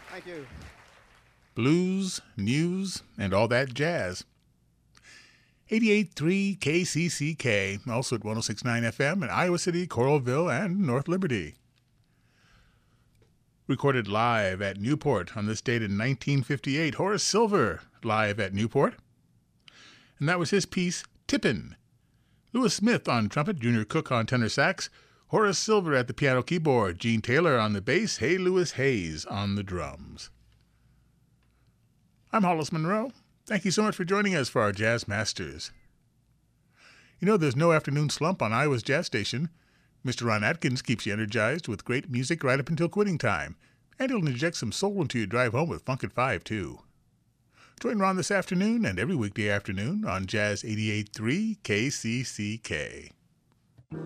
Thank you. Blues, news, and all that jazz. 88.3 KCCK, also at 106.9 FM in Iowa City, Coralville, and North Liberty. Recorded live at Newport on this date in 1958, Horace Silver, live at Newport. And that was his piece, Tippin'. Louis Smith on trumpet, Junior Cook on tenor sax, Horace Silver at the piano keyboard, Gene Taylor on the bass, Hay Lewis Hayes on the drums. I'm Hollis Monroe. Thank you so much for joining us for our Jazz Masters. You know, there's no afternoon slump on Iowa's Jazz Station. Mr. Ron Atkins keeps you energized with great music right up until quitting time, and he'll inject some soul into your drive home with Funk at 5, too. Join Ron this afternoon and every weekday afternoon on Jazz 88.3 KCCK.